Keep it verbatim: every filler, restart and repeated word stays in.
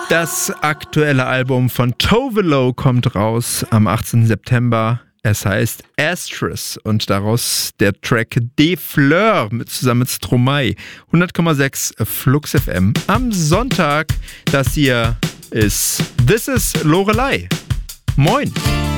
Das aktuelle Album von Tove Lo kommt raus am achtzehnten September. Es heißt Astres und daraus der Track Des Fleurs mit, zusammen mit Stromae. hundert Komma sechs Flux F M am Sonntag. Das hier ist This is Lorelei. Moin.